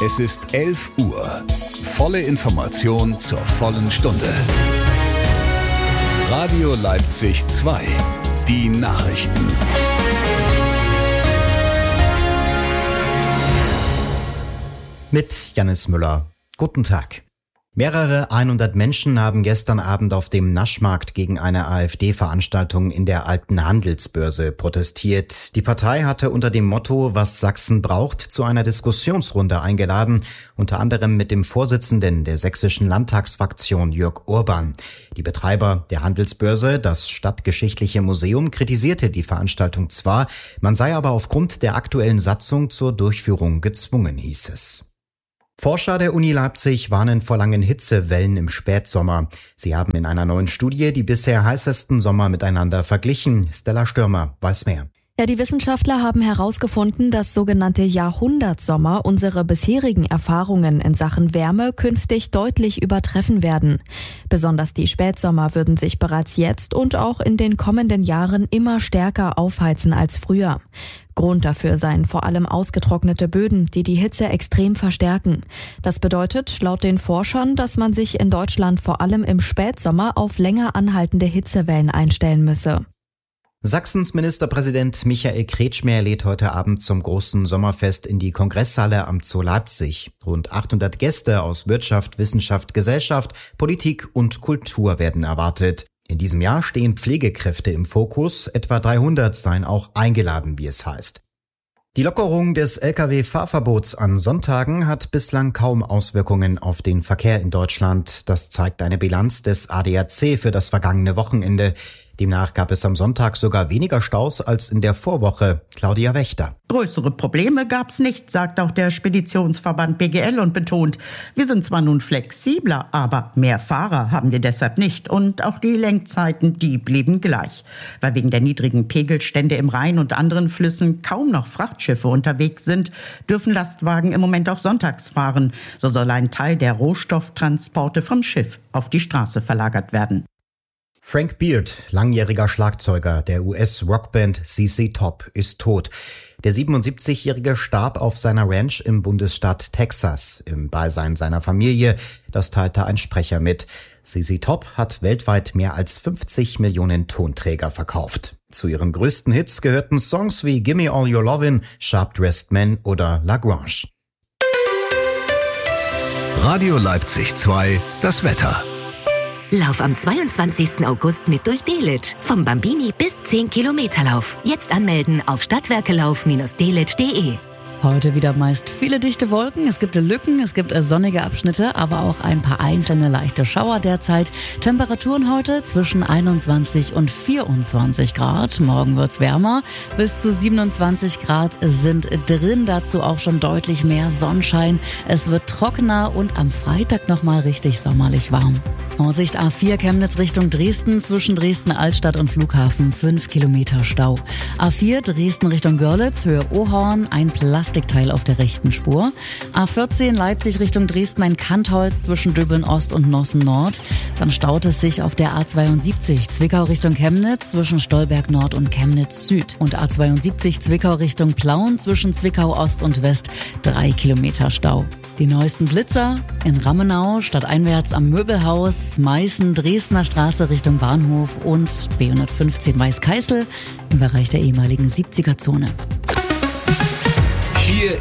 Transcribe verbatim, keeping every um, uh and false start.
Es ist elf Uhr. Volle Information zur vollen Stunde. Radio Leipzig zwei. Die Nachrichten. Mit Jannis Müller. Guten Tag. Mehrere hundert Menschen haben gestern Abend auf dem Naschmarkt gegen eine AfD-Veranstaltung in der Alten Handelsbörse protestiert. Die Partei hatte unter dem Motto "Was Sachsen braucht" zu einer Diskussionsrunde eingeladen, unter anderem mit dem Vorsitzenden der sächsischen Landtagsfraktion Jörg Urban. Die Betreiber der Handelsbörse, das Stadtgeschichtliche Museum, kritisierte die Veranstaltung zwar, man sei aber aufgrund der aktuellen Satzung zur Durchführung gezwungen, hieß es. Forscher der Uni Leipzig warnen vor langen Hitzewellen im Spätsommer. Sie haben in einer neuen Studie die bisher heißesten Sommer miteinander verglichen. Stella Stürmer weiß mehr. Ja, die Wissenschaftler haben herausgefunden, dass sogenannte Jahrhundertsommer unsere bisherigen Erfahrungen in Sachen Wärme künftig deutlich übertreffen werden. Besonders die Spätsommer würden sich bereits jetzt und auch in den kommenden Jahren immer stärker aufheizen als früher. Grund dafür seien vor allem ausgetrocknete Böden, die die Hitze extrem verstärken. Das bedeutet laut den Forschern, dass man sich in Deutschland vor allem im Spätsommer auf länger anhaltende Hitzewellen einstellen müsse. Sachsens Ministerpräsident Michael Kretschmer lädt heute Abend zum großen Sommerfest in die Kongresshalle am Zoo Leipzig. Rund achthundert Gäste aus Wirtschaft, Wissenschaft, Gesellschaft, Politik und Kultur werden erwartet. In diesem Jahr stehen Pflegekräfte im Fokus, etwa dreihundert seien auch eingeladen, wie es heißt. Die Lockerung des L K W-Fahrverbots an Sonntagen hat bislang kaum Auswirkungen auf den Verkehr in Deutschland. Das zeigt eine Bilanz des A D A C für das vergangene Wochenende. Demnach gab es am Sonntag sogar weniger Staus als in der Vorwoche. Claudia Wächter. Größere Probleme gab's nicht, sagt auch der Speditionsverband B G L und betont, wir sind zwar nun flexibler, aber mehr Fahrer haben wir deshalb nicht. Und auch die Lenkzeiten, die blieben gleich. Weil wegen der niedrigen Pegelstände im Rhein und anderen Flüssen kaum noch Frachtschiffe unterwegs sind, dürfen Lastwagen im Moment auch sonntags fahren. So soll ein Teil der Rohstofftransporte vom Schiff auf die Straße verlagert werden. Frank Beard, langjähriger Schlagzeuger der U S-Rockband Z Z Top, ist tot. Der siebenundsiebzigjährige starb auf seiner Ranch im Bundesstaat Texas im Beisein seiner Familie. Das teilte ein Sprecher mit. Z Z Top hat weltweit mehr als fünfzig Millionen Tonträger verkauft. Zu ihren größten Hits gehörten Songs wie Gimme All Your Lovin', Sharp Dressed Man oder La Grange. Radio Leipzig zwei, das Wetter. Lauf am zweiundzwanzigsten August mit durch Delitzsch. Vom Bambini bis zehn Kilometer Lauf. Jetzt anmelden auf stadtwerkelauf Bindestrich delitzsch Punkt de. Heute wieder meist viele dichte Wolken, es gibt Lücken, es gibt sonnige Abschnitte, aber auch ein paar einzelne leichte Schauer derzeit. Temperaturen heute zwischen einundzwanzig und vierundzwanzig Grad. Morgen wird's wärmer. Bis zu siebenundzwanzig Grad sind drin, dazu auch schon deutlich mehr Sonnenschein. Es wird trockener und am Freitag nochmal richtig sommerlich warm. Vorsicht A vier Chemnitz Richtung Dresden, zwischen Dresden-Altstadt und Flughafen fünf Kilometer Stau. A vier Dresden Richtung Görlitz, Höhe Ohorn, ein Plastikteil auf der rechten Spur. A vierzehn Leipzig Richtung Dresden, ein Kantholz zwischen Döbeln Ost und Nossen Nord. Dann staut es sich auf der A zweiundsiebzig Zwickau Richtung Chemnitz zwischen Stolberg Nord und Chemnitz Süd. Und A zweiundsiebzig Zwickau Richtung Plauen zwischen Zwickau Ost und West drei Kilometer Stau. Die neuesten Blitzer in Rammenau, stadteinwärts am Möbelhaus, Meißen, Dresdner Straße Richtung Bahnhof und B hundertfünfzehn Weißkeißel im Bereich der ehemaligen siebziger Zone. Hier